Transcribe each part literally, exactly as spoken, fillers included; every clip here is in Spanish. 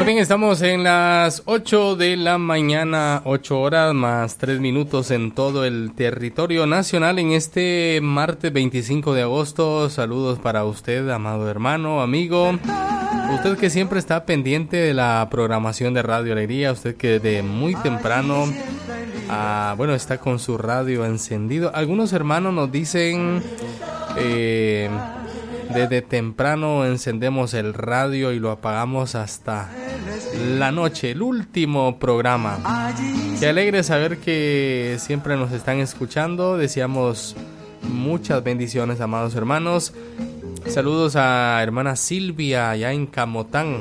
Muy bien, estamos en las ocho de la mañana, ocho horas más tres minutos en todo el territorio nacional en este martes veinticinco de agosto. Saludos para usted, amado hermano, amigo. Usted que siempre está pendiente de la programación de Radio Alegría, usted que de muy temprano, ah, bueno, está con su radio encendido. Algunos hermanos nos dicen, eh, desde temprano encendemos el radio y lo apagamos hasta la noche, el último programa. Qué alegre saber que siempre nos están escuchando. Deseamos muchas bendiciones, amados hermanos. Saludos a hermana Silvia allá en Camotán.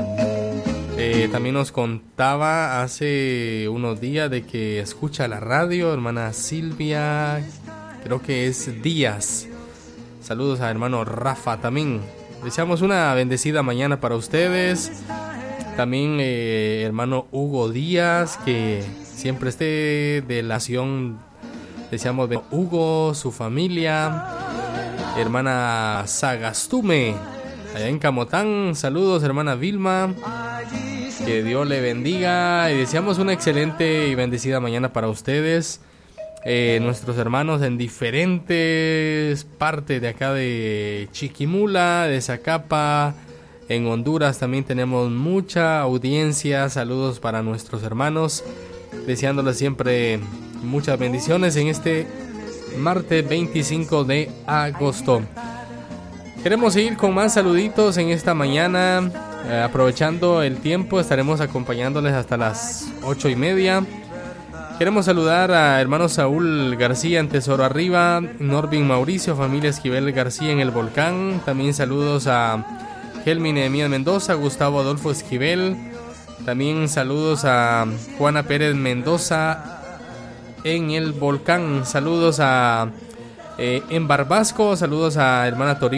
Eh, también nos contaba hace unos días de que escucha la radio, hermana Silvia, creo que es Díaz. Saludos a hermano Rafa también. Deseamos una bendecida mañana para ustedes. También eh, hermano Hugo Díaz, que siempre esté de la acción. Deseamos ver a Hugo, su familia. Hermana Sagastume, allá en Camotán. Saludos, hermana Vilma. Que Dios le bendiga. Y deseamos una excelente y bendecida mañana para ustedes. Eh, nuestros hermanos en diferentes partes de acá de Chiquimula, de Zacapa, en Honduras también tenemos mucha audiencia. Saludos para nuestros hermanos, deseándoles siempre muchas bendiciones en este martes veinticinco de agosto. Queremos seguir con más saluditos en esta mañana. Eh, aprovechando el tiempo, estaremos acompañándoles hasta las ocho y media. Queremos saludar a hermano Saúl García en Tesoro Arriba, Norvin Mauricio, familia Esquivel García en El Volcán. También saludos a Helmi Nehemías Mendoza, Gustavo Adolfo Esquivel. También saludos a Juana Pérez Mendoza en El Volcán. Saludos a eh, en Barbasco, saludos a hermana Toribio